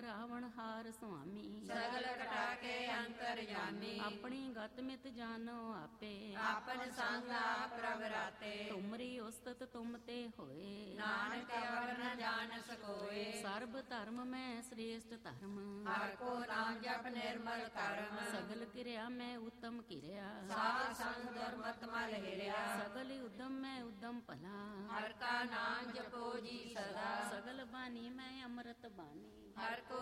ਰਾਵਣ ਹਾਰ ਸੁਆਮੀ। ਸਗਲ ਕਟਾ ਕੇ ਅੰਤਰ ਜਾਮੀ। ਆਪਣੀ ਗਤ ਮਿਤ ਜਾਨੋ ਆਪੇ। ਆਪਨ ਸੰਗ ਆਪ ਪ੍ਰਭ ਰਾਤੇ। ਤੁਮਰੀ ਉਸਤਤ ਤੁਮ ਤੇ ਹੋਏ। ਨਾਨਕ ਅਵਰ ਨ ਜਾਣ ਸਕੋਏ। ਸਰਬ ਧਰਮ ਮੈਂ ਸ੍ਰੇਸ਼ਟ ਧਰਮ। ਹਰ ਕੋ ਨਾਮ ਜਪ ਨਿਰਮਲ ਕਰਮ। ਸਗਲ ਕਿਰਿਆ ਮੈਂ ਉੱਤਮ ਕਿਰਿਆ। ਸਾਧ ਸੰਗ ਦੁਰਮਤ ਮਲ ਹਿਰਿਆ। ਸਗਲ ਉਦਮ ਮੈਂ ਉਦਮ ਭਲਾ। ਹਰ ਕਾ ਨਾਮ ਜਪੋ ਜੀ ਸਦਾ। ਸਗਲ ਬਾਣੀ ਮੈਂ ਅੰਮ੍ਰਿਤ ਬਾਣੀ। ਹਰ ਕੋ